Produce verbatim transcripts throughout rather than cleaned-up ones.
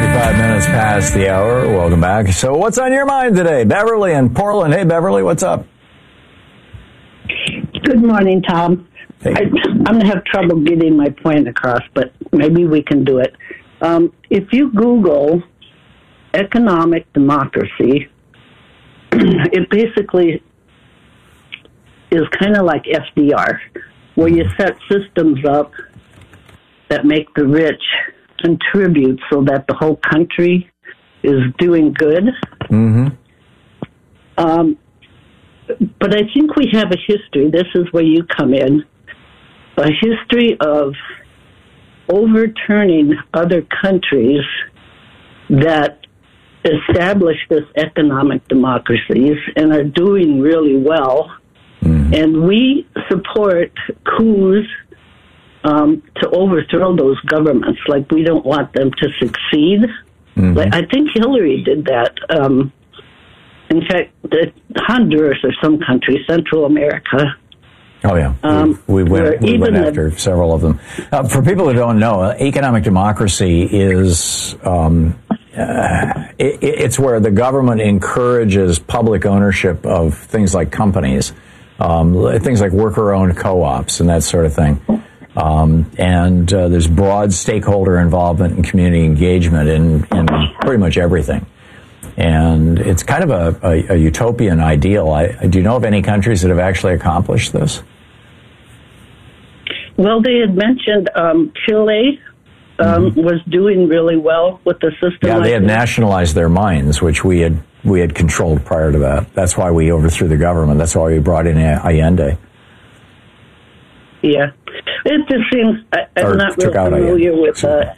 thirty-five minutes past the hour. Welcome back. So what's on your mind today? Beverly in Portland. Hey, Beverly, what's up? Good morning, Tom. Hey. I, I'm going to have trouble getting my point across, but maybe we can do it. Um, if you Google economic democracy, it basically is kind of like F D R, where you set systems up that make the rich contribute so that the whole country is doing good. Mm-hmm. Um, but I think we have a history, this is where you come in, a history of overturning other countries that establish this economic democracies and are doing really well. Mm-hmm. And we support coups um, to overthrow those governments. Like, we don't want them to succeed. Mm-hmm. Like, I think Hillary did that. Um, in fact, the Honduras or some country, Central America. Oh, yeah. Um, we, we went, we went after the, several of them. Uh, for people who don't know, uh, economic democracy is um, uh, it, it's where the government encourages public ownership of things like companies, um, things like worker-owned co-ops and that sort of thing. Um, and uh, there's broad stakeholder involvement and community engagement in, in pretty much everything. And it's kind of a, a, a utopian ideal. I, do you know of any countries that have actually accomplished this? Well, they had mentioned um, Chile um, mm-hmm. was doing really well with the system. Yeah, like they had this. nationalized their mines, which we had we had controlled prior to that. That's why we overthrew the government. That's why we brought in Allende. Yeah, it just seems I, I'm or not real familiar Allende. with. Uh,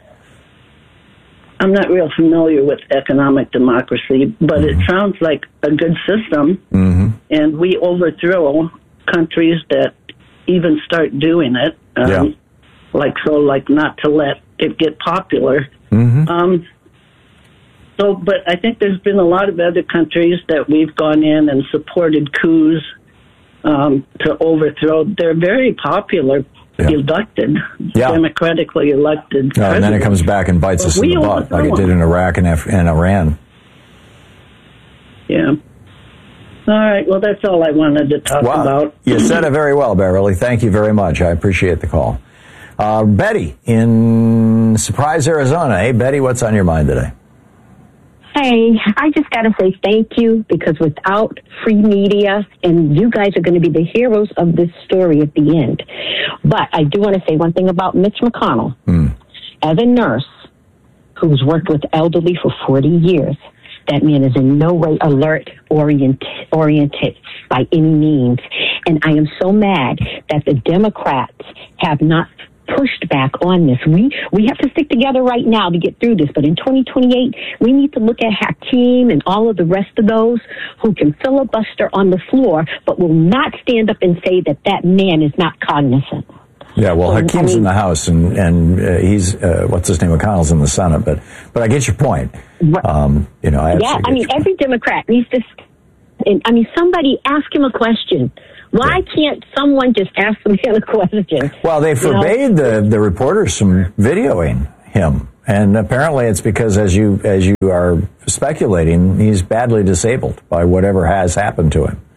I'm not real familiar with economic democracy, but mm-hmm. it sounds like a good system, mm-hmm. and we overthrow countries that even start doing it. Um, yeah. Like, so, like, not to let it get popular. Mm-hmm. Um, so, but I think there's been a lot of other countries that we've gone in and supported coups um, to overthrow. They're very popular. Yeah. Elected, yeah. democratically elected. No, and then it comes back and bites us in the butt, like it did in Iraq and, Af- and Iran. Yeah. All right. Well, that's all I wanted to talk wow. about. You said it very well, Beverly. Thank you very much. I appreciate the call. Uh, Betty in Surprise, Arizona. Hey, Betty, what's on your mind today? Hey, I just got to say thank you, because without free media, and you guys are going to be the heroes of this story at the end. But I do want to say one thing about Mitch McConnell. Mm. As a nurse who's worked with elderly for forty years, that man is in no way alert orient, oriented by any means. And I am so mad that the Democrats have not pushed back on this. We we have to stick together right now to get through this. But in twenty twenty-eight, we need to look at Hakeem and all of the rest of those who can filibuster on the floor, but will not stand up and say that that man is not cognizant. Yeah, well, So, Hakeem's I mean, in the House, and and uh, he's uh, what's his name? McConnell's in the Senate. But but I get your point. Um, you know, I yeah, I mean, every Democrat needs to. And, I mean, somebody ask him a question. Why can't someone just ask the man a question? Well, they forbade you know? the, the reporters from videoing him. And apparently it's because, as you as you are speculating, he's badly disabled by whatever has happened to him.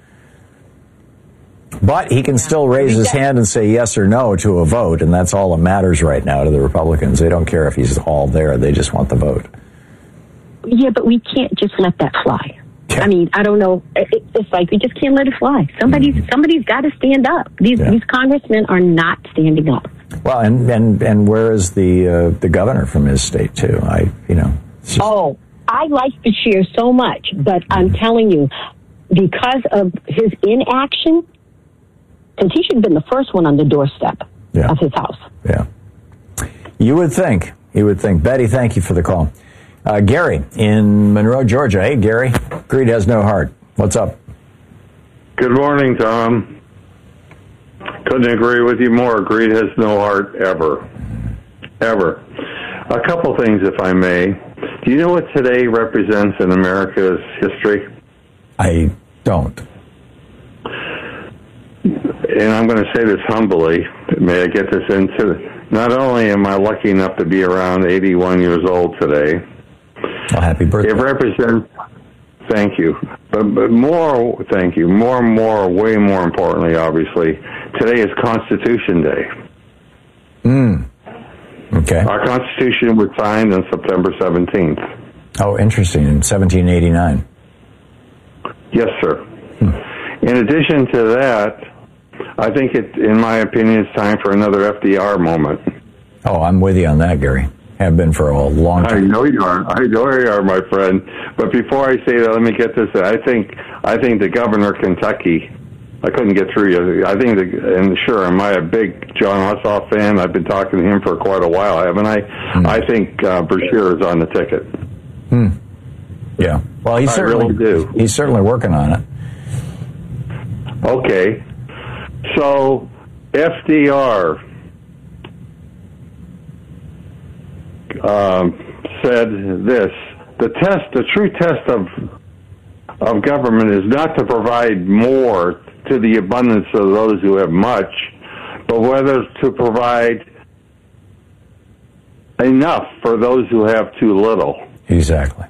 But he can yeah. still raise his hand and say yes or no to a vote, and that's all that matters right now to the Republicans. They don't care if he's all there. They just want the vote. Yeah, but we can't just let that fly. I mean, I don't know. It, it's like we just can't let it fly. Somebody's mm-hmm. somebody's got to stand up. These yeah. these congressmen are not standing up. Well, and and, and where is the uh, the governor from his state too? I you know. Just... Oh, I like Beshear so much, but mm-hmm. I'm telling you, because of his inaction, because he should have been the first one on the doorstep yeah. of his house. Yeah. You would think. You would think. Betty, thank you for the call. Uh, Gary in Monroe, Georgia. Hey, Gary. Greed has no heart. What's up? Good morning, Tom. Couldn't agree with you more. Greed has no heart ever. Ever. A couple things, if I may. Do you know what today represents in America's history? I don't. And I'm going to say this humbly. May I get this into... Not only am I lucky enough to be around eighty-one years old today, Well, happy birthday. It represents, thank you, but, but more, thank you, more and more, way more importantly, obviously, today is Constitution Day. Mm. Okay. Our Constitution was signed on September seventeenth. Oh, interesting, in seventeen eighty-nine. Yes, sir. Hmm. In addition to that, I think it, in my opinion, it's time for another F D R moment. Oh, I'm with you on that, Gary. Have been for a long time. I know you are. I know you are, my friend. But before I say that, let me get this. I think I think the governor of Kentucky, I couldn't get through you. I think, the, and sure, am I a big John Ossoff fan? I've been talking to him for quite a while, haven't I? Hmm. I think uh, Brashear is on the ticket. Hmm. Yeah. Well, he's I certainly really do. He's certainly working on it. Okay. So, F D R um, said this: the test, the true test of of government is not to provide more to the abundance of those who have much, but whether to provide enough for those who have too little. Exactly.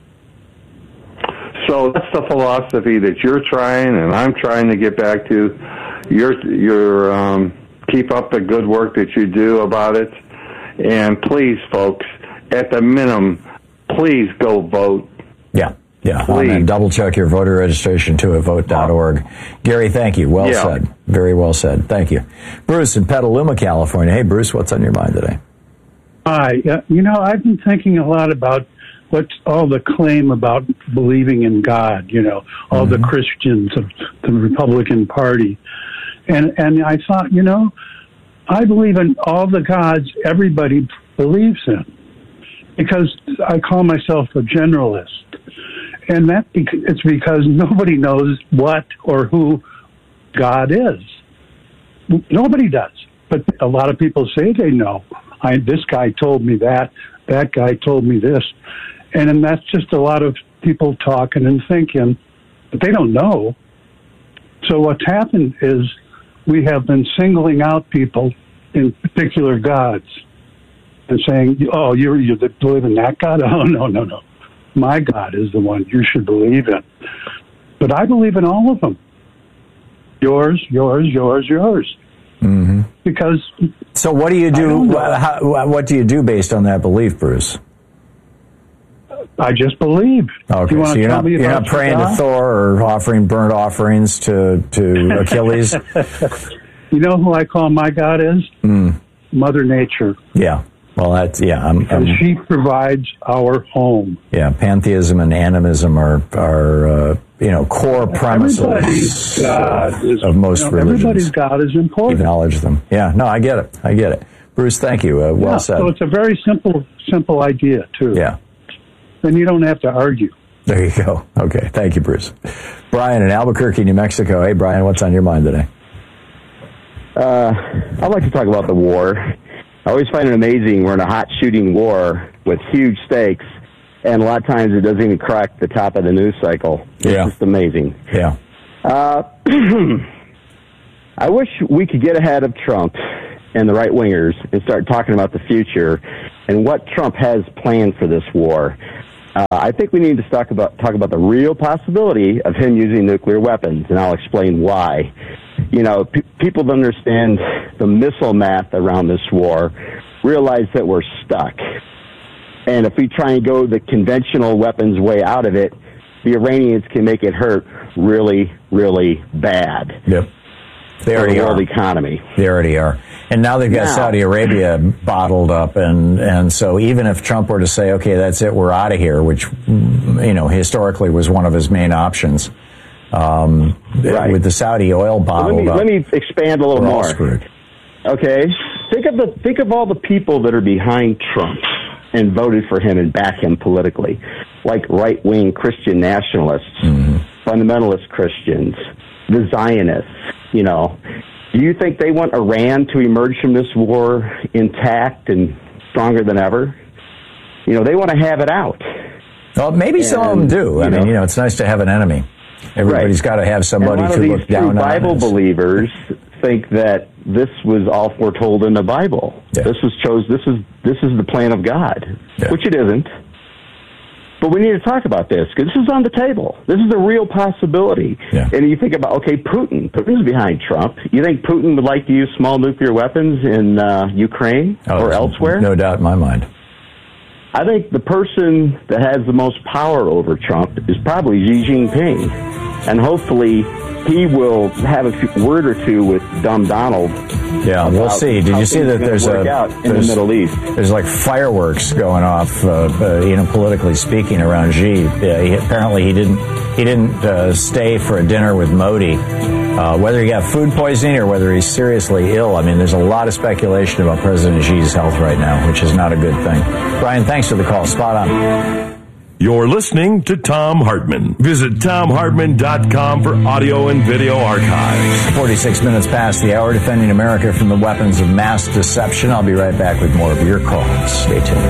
So that's the philosophy that you're trying, and I'm trying to get back to. You're, you're um, keep up the good work that you do about it, and please, folks, at the minimum, please go vote. Yeah, yeah. And double check your voter registration too at vote dot org. Gary, thank you. Well yeah. said. Very well said. Thank you. Bruce in Petaluma, California. Hey, Bruce, what's on your mind today? Hi. Uh, you know, I've been thinking a lot about what's all the claim about believing in God, you know, all mm-hmm. the Christians of the Republican Party. And and I thought, you know, I believe in all the gods everybody believes in, because I call myself a generalist. And that it's because nobody knows what or who God is. Nobody does. But a lot of people say they know. I, this guy told me that. That guy told me this. And then that's just a lot of people talking and thinking, but they don't know. So what's happened is we have been singling out people in particular gods and saying, oh, you're, you believe in that God? Oh, no, no, no. My God is the one you should believe in. But I believe in all of them. Yours, yours, yours, yours. Mm-hmm. Because so what do you do? How, what do you do based on that belief, Bruce? I just believe. Okay, you so you're not, you're not praying to Thor or offering burnt offerings to, to Achilles? You know who I call my God is? Mm. Mother Nature. Yeah. Well, that's, yeah. I'm, I'm, and she provides our home. Yeah, pantheism and animism are, are uh, you know, core premises God is, of most you know, religions. Everybody's God is important. Acknowledge them. Yeah, no, I get it. I get it. Bruce, thank you. Uh, well yeah, said. So it's a very simple, simple idea, too. Yeah. Then you don't have to argue. There you go. Okay. Thank you, Bruce. Brian in Albuquerque, New Mexico. Hey, Brian, what's on your mind today? Uh, I'd like to talk about the war. I always find it amazing we're in a hot shooting war with huge stakes, and a lot of times it doesn't even crack the top of the news cycle. It's yeah. just amazing. Yeah. Uh, I wish we could get ahead of Trump and the right-wingers and start talking about the future and what Trump has planned for this war. Uh, I think we need to talk about talk about the real possibility of him using nuclear weapons, and I'll explain why. You know, p- people that understand the missile math around this war realize that we're stuck. And if we try and go the conventional weapons way out of it, the Iranians can make it hurt really, really bad. Yep. They already for the world are. economy. They already are. And now they've got now, Saudi Arabia bottled up, and, and so even if Trump were to say, okay, that's it, we're out of here, which, you know, historically was one of his main options, um, right. with the Saudi oil bottled well, let me, up. Let me expand a little we're more. All screwed. Okay? Think of the think of all the people that are behind Trump and voted for him and back him politically, like right-wing Christian nationalists, mm-hmm. fundamentalist Christians, the Zionists, you know. Do you think they want Iran to emerge from this war intact and stronger than ever? You know, they want to have it out. Well, maybe and, some of them do. I mean, know, you know, it's nice to have an enemy. Everybody's right. got to have somebody to look down on. Bible believers think that this was all foretold in the Bible. Yeah. This was chose. This is this is the plan of God, yeah. which it isn't. But we need to talk about this because this is on the table. This is a real possibility. Yeah. And you think about, okay, Putin. Putin's behind Trump. You think Putin would like to use small nuclear weapons in uh, Ukraine oh, or elsewhere? No doubt in my mind. I think the person that has the most power over Trump is probably Xi Jinping. And hopefully he will have a few, word or two with dumb Donald. Yeah, we'll see. Did you see that there's a in the Middle East? There's like fireworks going off, uh, uh, you know, politically speaking, around Xi. Uh, he, apparently, he didn't he didn't uh, stay for a dinner with Modi. Uh, whether he got food poisoning or whether he's seriously ill, I mean, there's a lot of speculation about President Xi's health right now, which is not a good thing. Brian, thanks for the call. Spot on. You're listening to Thom Hartmann. Visit Thom Hartmann dot com for audio and video archives. forty-six minutes past the hour, defending America from the weapons of mass deception. I'll be right back with more of your calls. Stay tuned.